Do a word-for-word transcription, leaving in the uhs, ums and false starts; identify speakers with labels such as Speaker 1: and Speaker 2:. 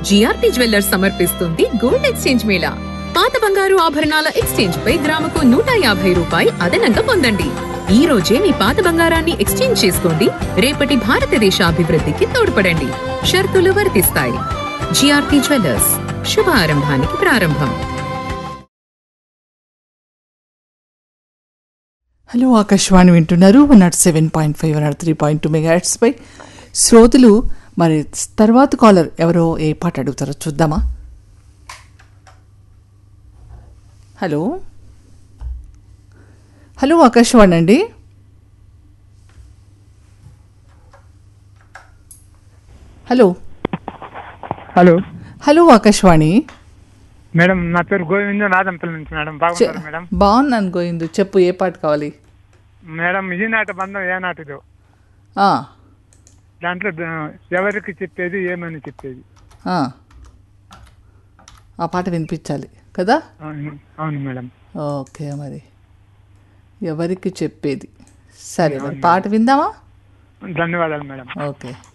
Speaker 1: GRT jewellers సమర్పిస్తుంది gold exchange Mela. పాత బంగారు ఆభరణాల ఎక్స్చేంజ్ పై గ్రాముకు నూట యాభై రూపాయి అదనంగా పొందండి. ఈ రోజే మీ పాత బంగారాన్ని ఎక్స్చేంజ్ చేసుకోండి, రేపటి భారతదేశ అభివృద్ధికి తోడ్పడండి. షరతులు వర్తిస్తాయి. జిఆర్టీ జ్యువెల్లర్స్, శుభ ఆరంభానికి ప్రారంభం.
Speaker 2: హలో, ఆకాశవాణి వింటున్నారు. One not seven point five one not three point two mega hertz పై. శ్రోతలు మరి తర్వాత కాలర్ ఎవరో ఏ పాట అడుగుతారో చూద్దామా? హలో హలో ఆకాశవాణి అండి. Hello
Speaker 3: hello
Speaker 2: hello Akashvani
Speaker 3: madam, నా పేరు గోవిందు, నాదంపల్లి నుంచి. మేడం బాగున్నారు మేడం?
Speaker 2: బాగున్నాను గోవిందు, చెప్పు ఏ పాట కావాలి?
Speaker 3: మేడం, ఈ నాట బంధం ఏ నాటిదో,
Speaker 2: ఆ,
Speaker 3: దాంట్లో ఎవరికి చెప్పేది ఏమని చెప్పేది,
Speaker 2: ఆ ఆ పాట వినిపించాలి కదా?
Speaker 3: అవును అవును మేడం.
Speaker 2: ఓకే, మరి ఎవరికి చెప్పేది? సరే, మరి పాట విందామా?
Speaker 3: ధన్యవాదాలు మేడం.
Speaker 2: ఓకే.